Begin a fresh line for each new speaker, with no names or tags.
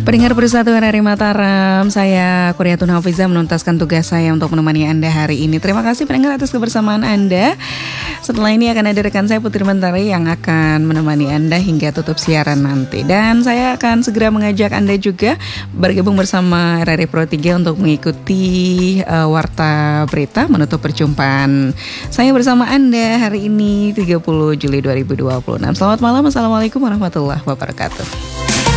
Pendengar Persatuan RRI Mataram, saya Kuriatun Hafizah menuntaskan tugas saya untuk menemani Anda hari ini. Terima kasih pendengar atas kebersamaan Anda. Setelah ini akan ada rekan saya Putri Mentari yang akan menemani Anda hingga tutup siaran nanti. Dan saya akan segera mengajak Anda juga bergabung bersama RRI Pro 3 untuk mengikuti Warta Berita menutup perjumpaan saya bersama Anda hari ini 30 Juli 2026. Selamat malam, Assalamualaikum warahmatullahi wabarakatuh.